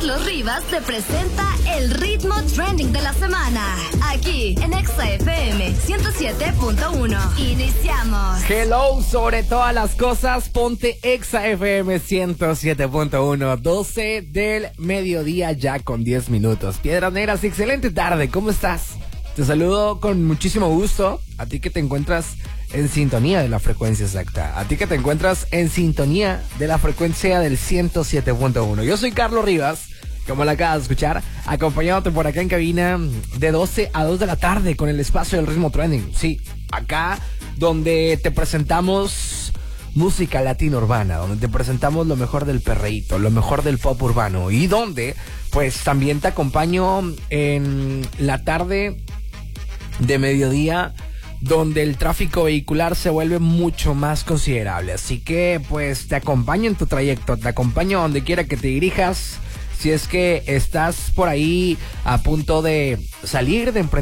Carlos Rivas te presenta el ritmo trending de la semana. Aquí en Exa FM 107.1. Iniciamos. Hello, sobre todas las cosas, ponte Exa FM 107.1, 12 del mediodía ya con 10 minutos. Piedras Negras, excelente tarde, ¿cómo estás? Te saludo con muchísimo gusto, a ti que te encuentras en sintonía de la frecuencia exacta, a ti que te encuentras en sintonía de la frecuencia del 107.1. Yo soy Carlos Rivas, como la acabas de escuchar, acompañándote por acá en cabina de 12 a 2 de la tarde con el espacio del ritmo trending. Sí, acá donde te presentamos música latino urbana, donde te presentamos lo mejor del perreíto, lo mejor del pop urbano, y donde pues también te acompaño en la tarde de mediodía, donde el tráfico vehicular se vuelve mucho más considerable. Así que pues te acompaño en tu trayecto, te acompaño donde quiera que te dirijas. Si es que estás por ahí a punto de salir, de emprender